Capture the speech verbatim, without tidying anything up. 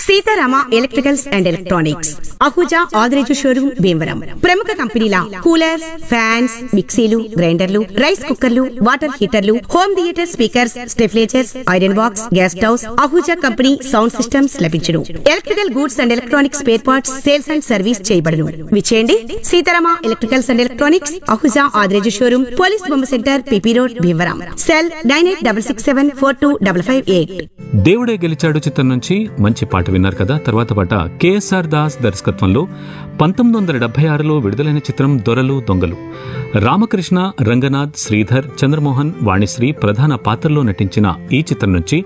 Sitarama electricals and electronics Ahuja Adireju showroom Bhimavaram. ప్రముఖ కంపెనీల coolers, fans, మిక్సీలు, గ్రైండర్లు, రైస్ కుక్కర్లు, water హీటర్లు, home theatre speakers, స్టెఫ్లేజర్స్, iron box, gas stoves, Ahuja company sound systems లభించును. Electrical goods and electronics spare parts sales and service చేయబడును. విచేయండి Sitarama electricals and electronics Ahuja Adireju showroom, police బొమ్మ centre, PP road, Bhimavaram. Cell nine eight double six seven four two double five eight. దేవుడే గెలిచాడు చిత్రం నుంచి మంచి పాట విన్నారు కదా. తర్వాత పాట కేఎస్ఆర్ దాస్ దర్శకత్వంలో పంతొమ్మిది వందల డెబ్బై ఆరులో విడుదలైన చిత్రం దొరలు దొంగలు. రామకృష్ణ, రంగనాథ్, శ్రీధర్, చంద్రమోహన్, వాణిశ్రీ ప్రధాన పాత్రల్లో నటించిన ఈ చిత్రం నుంచి